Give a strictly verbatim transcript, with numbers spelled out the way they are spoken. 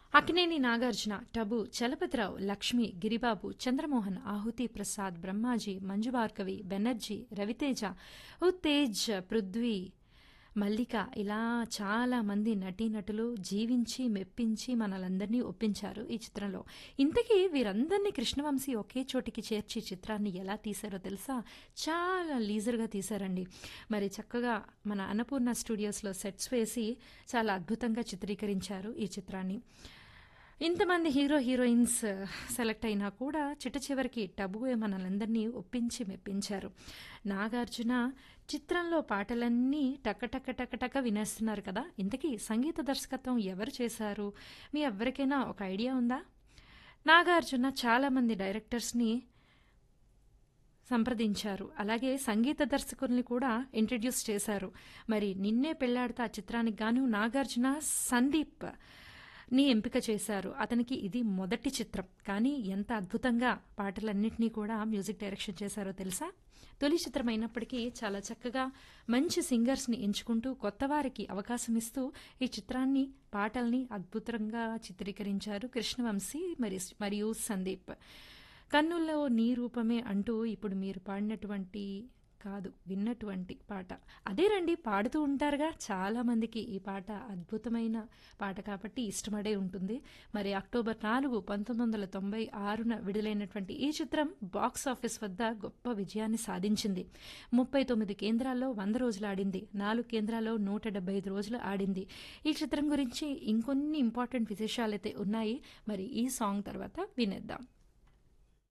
అక్కినేని నాగార్జున, టబు, చలపతిరావు, లక్ష్మి, గిరిబాబు, చంద్రమోహన్, ఆహుతి ప్రసాద్, బ్రహ్మాజీ, మంజు భార్గవి, బెనర్జీ, రవితేజ, ఉత్తేజ్, పృథ్వీ, మల్లిక ఇలా చాలా మంది నటీనటులు జీవించి మెప్పించి మనలందరినీ ఒప్పించారు ఈ చిత్రంలో. ఇంతకీ వీరందరినీ కృష్ణవంశీ ఒకే చోటికి చేర్చి చిత్రాన్ని ఎలా తీశారో తెలుసా? చాలా లీజర్గా తీశారండి. మరి చక్కగా మన అన్నపూర్ణ స్టూడియోస్లో సెట్స్ వేసి చాలా అద్భుతంగా చిత్రీకరించారు ఈ చిత్రాన్ని. ఇంతమంది హీరో హీరోయిన్స్ సెలెక్ట్ అయినా కూడా చిట్ట చివరికి టబువే మనలందరినీ ఒప్పించి మెప్పించారు. నాగార్జున చిత్రంలో పాటలన్నీ టక టక టక టక వినేస్తున్నారు కదా. ఇంతకీ సంగీత దర్శకత్వం ఎవరు చేశారు? మీ ఎవరికైనా ఒక ఐడియా ఉందా? నాగార్జున చాలామంది డైరెక్టర్స్ని సంప్రదించారు. అలాగే సంగీత దర్శకుల్ని కూడా ఇంట్రడ్యూస్ చేశారు. మరి నిన్నే పెళ్లాడతా చిత్రానికి గాను నాగార్జున సందీప్ ని ఎంపిక చేశారు. అతనికి ఇది మొదటి చిత్రం, కానీ ఎంత అద్భుతంగా పాటలన్నింటినీ కూడా మ్యూజిక్ డైరెక్షన్ చేశారో తెలుసా? తొలి చిత్రం అయినప్పటికీ చాలా చక్కగా మంచి సింగర్స్ని ఎంచుకుంటూ కొత్త వారికి అవకాశం ఇస్తూ ఈ చిత్రాన్ని పాటల్ని అద్భుతంగా చిత్రీకరించారు కృష్ణవంశీ మరి మరియు సందీప్. కన్నుల్లో నీ రూపమే అంటూ ఇప్పుడు మీరు పాడినటువంటి కాదు విన్నటువంటి పాట అదే రండి. పాడుతూ ఉంటారుగా చాలామందికి ఈ పాట అద్భుతమైన పాట కాబట్టి ఇష్టపడే ఉంటుంది. మరి అక్టోబర్ నాలుగు పంతొమ్మిది వందల తొంభై ఆరున విడుదలైనటువంటి ఈ చిత్రం బాక్స్ ఆఫీస్ వద్ద గొప్ప విజయాన్ని సాధించింది. ముప్పై తొమ్మిది కేంద్రాల్లో వంద రోజులు ఆడింది. నాలుగు కేంద్రాల్లో నూట డెబ్బై ఐదు రోజులు ఆడింది. ఈ చిత్రం గురించి ఇంకొన్ని ఇంపార్టెంట్ విశేషాలైతే ఉన్నాయి. మరి ఈ సాంగ్ తర్వాత వినేద్దాం.